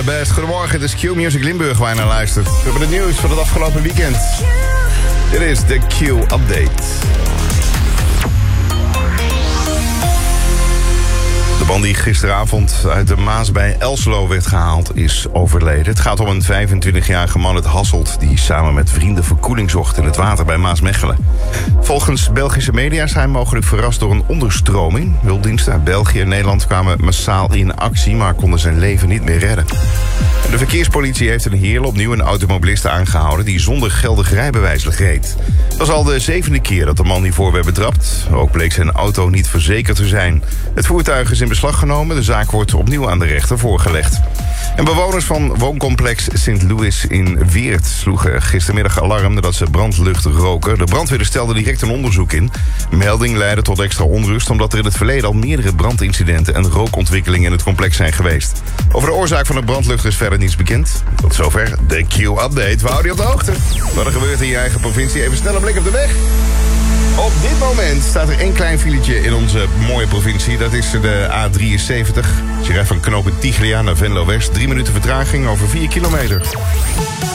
best. Goedemorgen, het is Q-Music Limburg waar je naar luistert. We hebben het nieuws van het afgelopen weekend. Dit is de Q-update. De man die gisteravond uit de Maas bij Elselo werd gehaald is overleden. Het gaat om een 25-jarige man uit Hasselt die samen met vrienden verkoeling zocht in het water bij Maasmechelen. Volgens Belgische media is hij mogelijk verrast door een onderstroming. Hulpdiensten uit België en Nederland kwamen massaal in actie, maar konden zijn leven niet meer redden. De verkeerspolitie heeft in Heerlen opnieuw een automobilist aangehouden die zonder geldig rijbewijs reed. Dat is al de 7e keer dat de man hiervoor werd betrapt. Ook bleek zijn auto niet verzekerd te zijn. Het voertuig is in beslag genomen. De zaak wordt opnieuw aan de rechter voorgelegd. En bewoners van wooncomplex St. Louis in Weert sloegen gistermiddag alarm nadat ze brandlucht roken. De brandweer stelde direct een onderzoek in. Melding leidde tot extra onrust omdat er in het verleden al meerdere brandincidenten en rookontwikkelingen in het complex zijn geweest. Over de oorzaak van de brandlucht is verder niets bekend. Tot zover de Q-update. We houden je op de hoogte. Wat er gebeurt in je eigen provincie. Even snel een blik op de weg. Op dit moment staat er één klein filetje in onze mooie provincie. Dat is de A73. Als je rijdt van knooppunt Tigria naar Venlo West. 3 minuten vertraging over 4 kilometer.